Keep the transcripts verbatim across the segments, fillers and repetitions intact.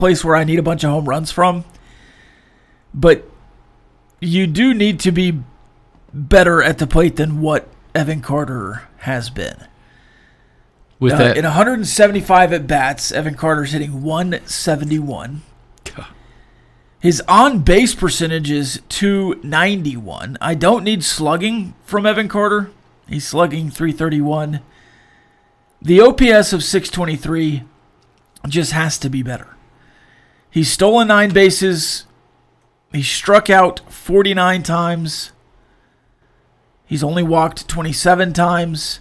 place where I need a bunch of home runs from. But you do need to be better at the plate than what Evan Carter has been. With uh, that, in one hundred seventy-five at-bats, Evan Carter's hitting one seventy-one. God. His on-base percentage is two ninety-one. I don't need slugging from Evan Carter. He's slugging three thirty-one. The O P S of six twenty-three just has to be better. He's stolen nine bases. He struck out forty-nine times. He's only walked twenty-seven times.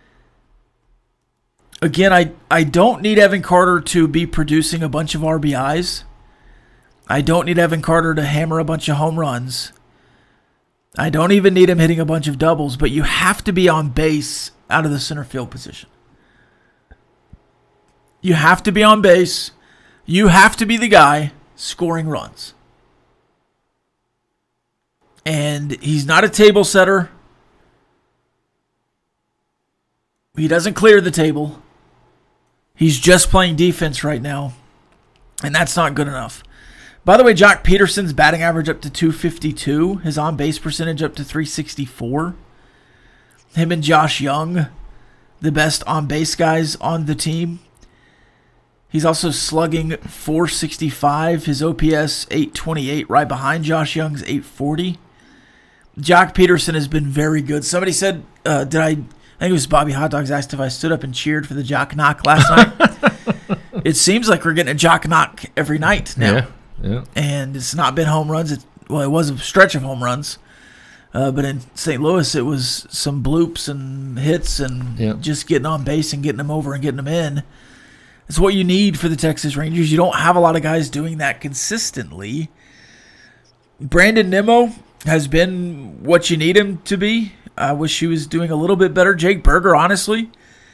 Again, I, I don't need Evan Carter to be producing a bunch of R B Is. I don't need Evan Carter to hammer a bunch of home runs. I don't even need him hitting a bunch of doubles, but you have to be on base out of the center field position. You have to be on base. You have to be the guy scoring runs. And he's not a table setter. He doesn't clear the table. He's just playing defense right now. And that's not good enough. By the way, Jock Peterson's batting average up to two fifty-two. His on-base percentage up to three sixty-four. Him and Josh Young, the best on-base guys on the team. He's also slugging four sixty-five. His O P S eight twenty-eight, right behind Josh Young's eight forty. Jock Peterson has been very good. Somebody said, uh, did I... I think it was Bobby Hot Dogs asked if I stood up and cheered for the Jock knock last night. It seems like we're getting a Jock knock every night now. Yeah, yeah. And it's not been home runs. It's, well, it was a stretch of home runs. Uh, but in Saint Louis, it was some bloops and hits and Yep. just getting on base and getting them over and getting them in. It's what you need for the Texas Rangers. You don't have a lot of guys doing that consistently. Brandon Nimmo has been what you need him to be. I wish he was doing a little bit better. Jake Berger, honestly,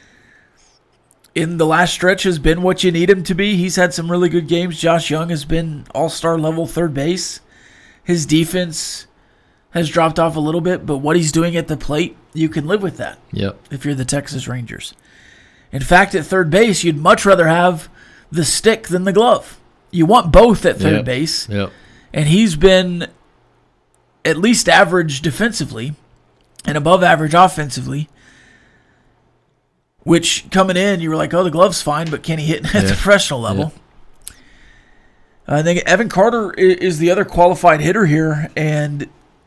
in the last stretch has been what you need him to be. He's had some really good games. Josh Young has been all-star level third base. His defense has dropped off a little bit, but what he's doing at the plate, you can live with that. Yep. If you're the Texas Rangers. In fact, at third base, you'd much rather have the stick than the glove. You want both at third Yep. base. Yep. And he's been at least average defensively and above average offensively, which coming in, you were like, oh, the glove's fine, but can he hit at Yeah. the professional level? Yeah. I think Evan Carter is the other qualified hitter here, and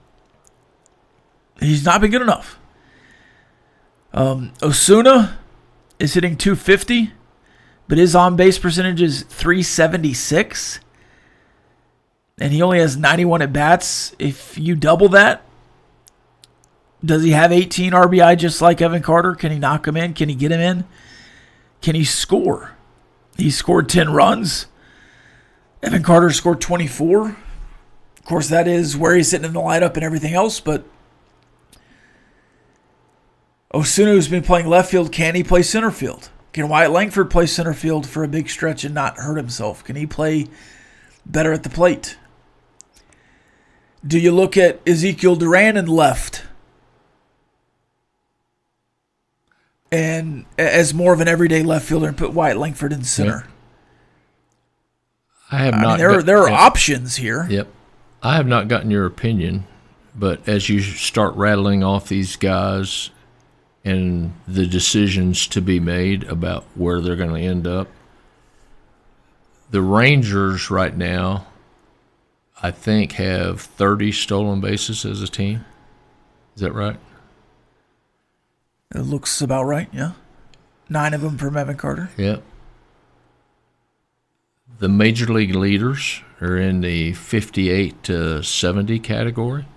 he's not been good enough. Um, Osuna is hitting two fifty, but his on-base percentage is three seventy-six, and he only has ninety-one at-bats. If you double that, does he have eighteen R B I just like Evan Carter? Can he knock him in? Can he get him in? Can he score? He scored ten runs. Evan Carter scored twenty-four. Of course, that is where he's sitting in the lineup and everything else, but Osuna, who's been playing left field, can he play center field? Can Wyatt Langford play center field for a big stretch and not hurt himself? Can he play better at the plate? Do you look at Ezekiel Duran in left and as more of an everyday left fielder and put Wyatt Langford in center? Yep. I have I not. mean, there, are, got- there are yep. options here. Yep. I have not gotten your opinion, but as you start rattling off these guys and the decisions to be made about where they're going to end up, the Rangers right now, I think, have thirty stolen bases as a team. Is that right? It looks about right, yeah. Nine of them from Evan Carter. Yep. The major league leaders are in the fifty-eight to seventy category.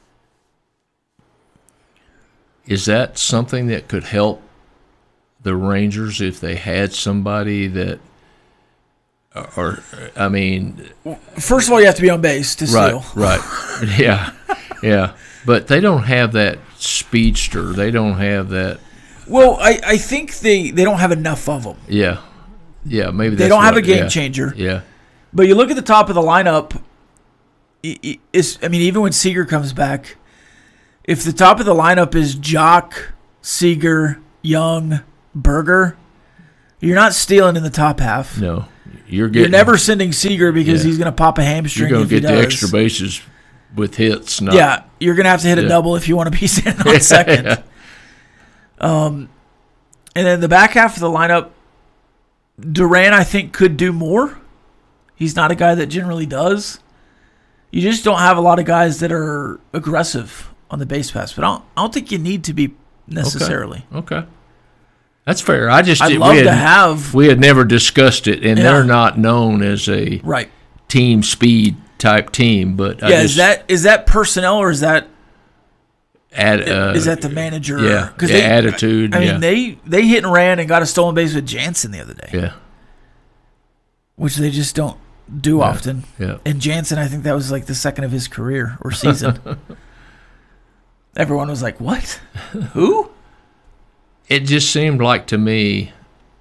Is that something that could help the Rangers if they had somebody that, or, I mean... First of all, you have to be on base to Right, steal. right. Yeah, yeah. But they don't have that speedster. They don't have that... Well, I, I think they, they don't have enough of them. Yeah, yeah, maybe They that's don't have what- a game yeah, changer. Yeah. But you look at the top of the lineup, i- i- it's, I mean, even when Seager comes back, if the top of the lineup is Jock, Seager, Young, Berger, you're not stealing in the top half. No, You're getting. You're never sending Seager because Yeah. he's going to pop a hamstring. You're going if to he get the does. extra bases with hits. Not, Yeah, you're going to have to hit a Yeah. double if you want to be sitting on second. Yeah. Um, and then the back half of the lineup, Duran, I think, could do more. He's not a guy that generally does. You just don't have a lot of guys that are aggressive on the base pass. But I don't, I don't think you need to be necessarily. Okay. okay. That's fair. I just I'd did, love we had, to have. We had never discussed it, and Yeah. they're not known as a Right. team speed type team. But I Yeah, just is that is that personnel or is that add, uh, is that the manager? Yeah, 'Cause yeah they, attitude. I mean, yeah. they they hit and ran and got a stolen base with Jansen the other day, yeah, which they just don't do Yeah. often. yeah. And Jansen, I think that was like the second of his career or season. Everyone was like, "What? Who?" It just seemed like to me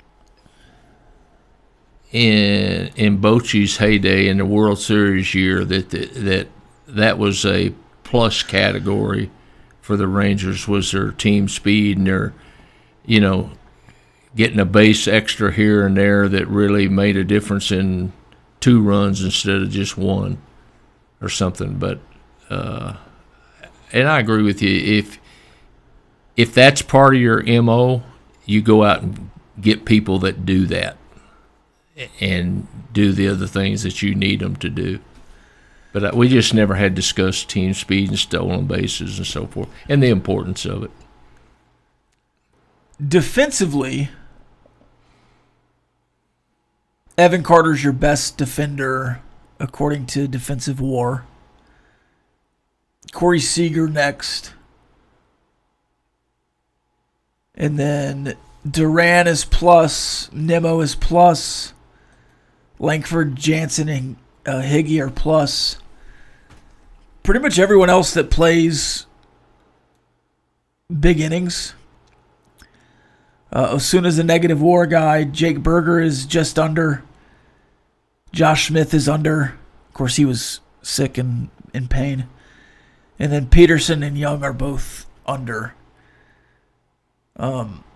in in Bochy's heyday in the World Series year that the, that that was a plus category for the Rangers, was their team speed and their, you know, getting a base extra here and there that really made a difference in two runs instead of just one or something. But uh, and I agree with you. If if that's part of your M O, you go out and get people that do that and do the other things that you need them to do. But we just never had discussed team speed and stolen bases and so forth, and the importance of it. Defensively, Evan Carter's your best defender according to Defensive War. Corey Seager next. And then Duran is plus, Nimmo is plus, Langford, Jansen, and uh, Higgy are plus. Pretty much everyone else that plays big innings. Uh, Osuna's a negative war guy. Jake Berger is just under. Josh Smith is under. Of course, he was sick and in pain. And then Peterson and Young are both under. Um,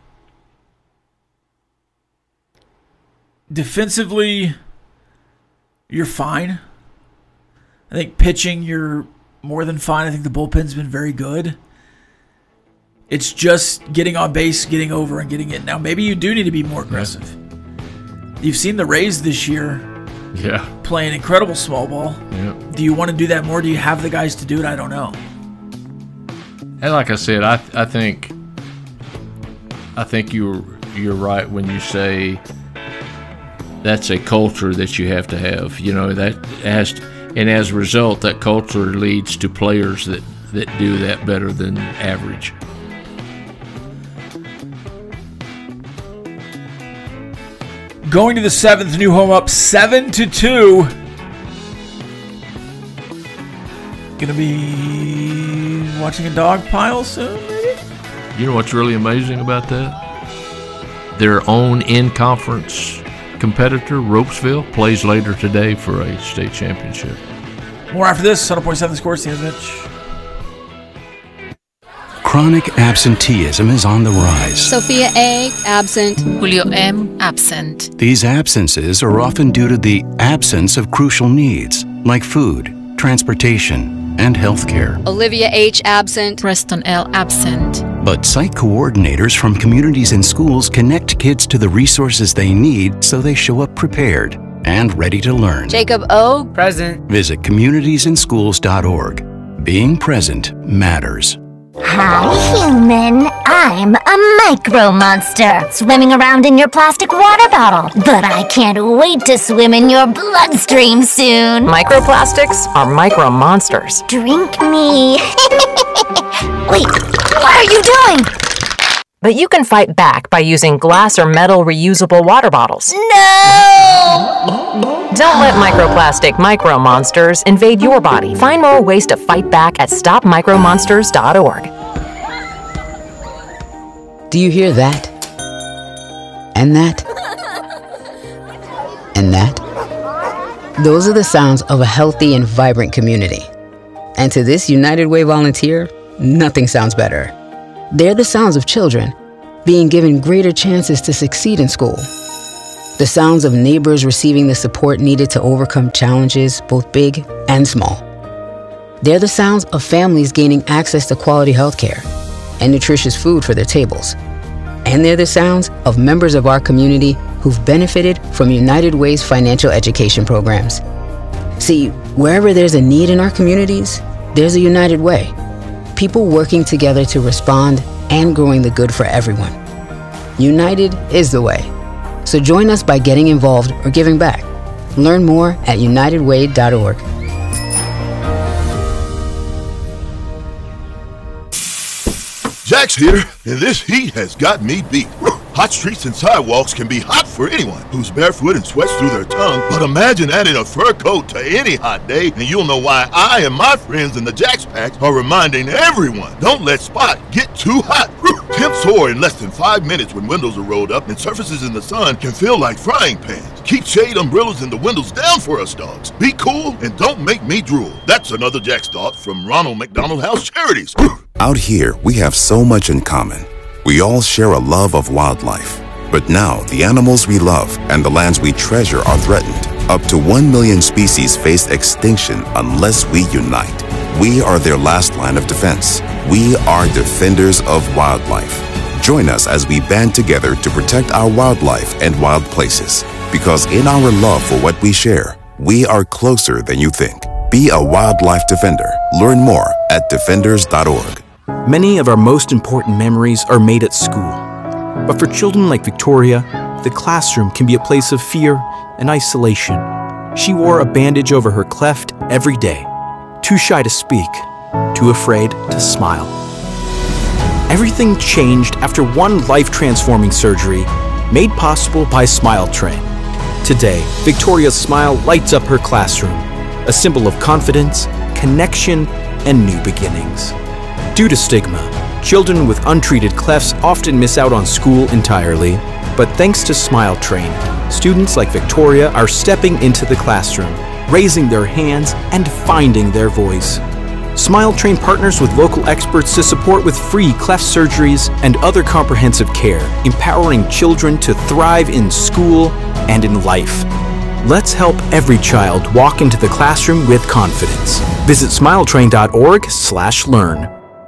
defensively, you're fine. I think pitching, you're more than fine. I think the bullpen's been very good. It's just getting on base, getting over, and getting in. Now, maybe you do need to be more aggressive. Yeah. You've seen the Rays this year yeah. playing incredible small ball. Yeah. Do you want to do that more? Do you have the guys to do it? I don't know. And like I said, I I think I think you're you're right when you say that's a culture that you have to have. You know, that has to, and as a result, that culture leads to players that, that do that better than average. Going to the seventh, new home up seven to two. Gonna be watching a dog pile soon, maybe? You know what's really amazing about that? Their own in-conference competitor, Ropesville, plays later today for a state championship. More after this. one hundred point seven The Score, Stan Mitch. Chronic absenteeism is on the rise. Sophia A. absent. Julio M. absent. These absences are often due to the absence of crucial needs like food, transportation, and health care. Olivia H. absent. Preston L. absent. But site coordinators from communities and schools connect kids to the resources they need so they show up prepared and ready to learn. Jacob O. Present. Visit communities in schools dot org. Being present matters. Hi, human. I'm a micro monster, swimming around in your plastic water bottle. But I can't wait to swim in your bloodstream soon. Microplastics are micro monsters. Drink me. Wait, what are you doing? But you can fight back by using glass or metal reusable water bottles. No! Don't let microplastic micro monsters invade your body. Find more ways to fight back at stop micro monsters dot org. Do you hear that? And that? And that? Those are the sounds of a healthy and vibrant community. And to this United Way volunteer, nothing sounds better. They're the sounds of children being given greater chances to succeed in school. The sounds of neighbors receiving the support needed to overcome challenges, both big and small. They're the sounds of families gaining access to quality health care and nutritious food for their tables. And they're the sounds of members of our community who've benefited from United Way's financial education programs. See, wherever there's a need in our communities, there's a United Way. People working together to respond and growing the good for everyone. United is the way. So join us by getting involved or giving back. Learn more at united way dot org. Jack's here, and this heat has got me beat. Hot streets and sidewalks can be hot for anyone who's barefoot and sweats through their tongue, but imagine adding a fur coat to any hot day, and you'll know why I and my friends in the Jack's Pack are reminding everyone, don't let Spot get too hot. Temps soar in less than five minutes when windows are rolled up, and surfaces in the sun can feel like frying pans. Keep shade umbrellas and the windows down for us dogs. Be cool and don't make me drool. That's another Jack's thought from Ronald McDonald House Charities. Out here, we have so much in common. We all share a love of wildlife. But now, the animals we love and the lands we treasure are threatened. Up to one million species face extinction unless we unite. We are their last line of defense. We are defenders of wildlife. Join us as we band together to protect our wildlife and wild places. Because in our love for what we share, we are closer than you think. Be a wildlife defender. Learn more at defenders dot org. Many of our most important memories are made at school. But for children like Victoria, the classroom can be a place of fear and isolation. She wore a bandage over her cleft every day, too shy to speak, too afraid to smile. Everything changed after one life-transforming surgery made possible by Smile Train. Today, Victoria's smile lights up her classroom, a symbol of confidence, connection, and new beginnings. Due to stigma, children with untreated clefts often miss out on school entirely, but thanks to Smile Train, students like Victoria are stepping into the classroom, raising their hands, and finding their voice. Smile Train partners with local experts to support with free cleft surgeries and other comprehensive care, empowering children to thrive in school and in life. Let's help every child walk into the classroom with confidence. Visit smile train dot org slash learn.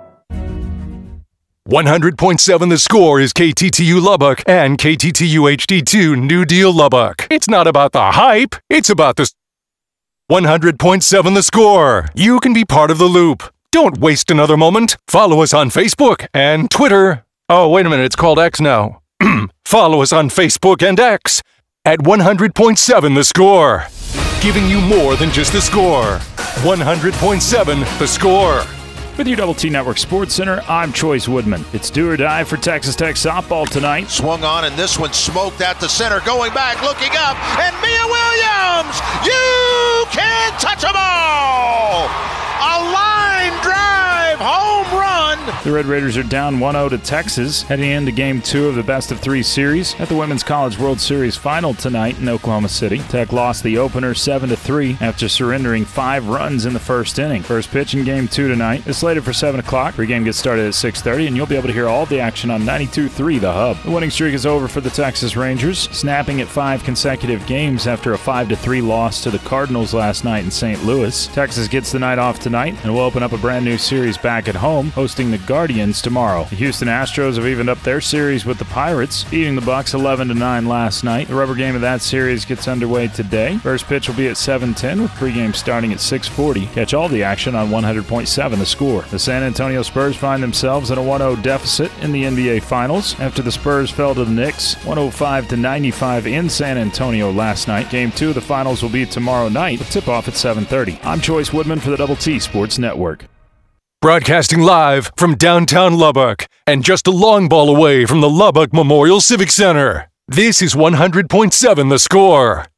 one hundred point seven The Score is K T T U Lubbock and K T T U H D two New Deal Lubbock. It's not about the hype, it's about the one hundred point seven The Score. You can be part of the loop. Don't waste another moment. Follow us on Facebook and Twitter. Oh, wait a minute, it's called X now. Follow us on Facebook and X at one hundred point seven The Score. Giving you more than just the score. one hundred point seven The Score. With your Double T Network Sports Center, I'm Choice Woodman. It's do or die for Texas Tech softball tonight. Swung on, and this one smoked at the center. Going back, looking up, and Mia Williams! You can't touch them all! A line drive, home run! The Red Raiders are down one oh to Texas, heading into Game two of the best-of-three series at the Women's College World Series Final tonight in Oklahoma City. Tech lost the opener seven to three after surrendering five runs in the first inning. First pitch in Game two tonight is slated for seven o'clock. Pre-game gets started at six thirty, and you'll be able to hear all the action on ninety-two point three The Hub. The winning streak is over for the Texas Rangers, snapping at five consecutive games after a five to three loss to the Cardinals last night in Saint Louis. Texas gets the night off tonight and will open up a brand new series back at home, hosting the Guardians tomorrow. The Houston Astros have evened up their series with the Pirates, beating the Bucks eleven to nine last night. The rubber game of that series gets underway today. First pitch will be at seven ten, with pregame starting at six forty. Catch all the action on one hundred point seven The Score. The San Antonio Spurs find themselves in a one oh deficit in the N B A Finals after the Spurs fell to the Knicks one oh five to ninety-five in San Antonio last night. Game two of the Finals will be tomorrow night, with tip-off at seven thirty. I'm Choice Woodman for the Double T Sports Network. Broadcasting live from downtown Lubbock and just a long ball away from the Lubbock Memorial Civic Center. This is one hundred point seven The Score.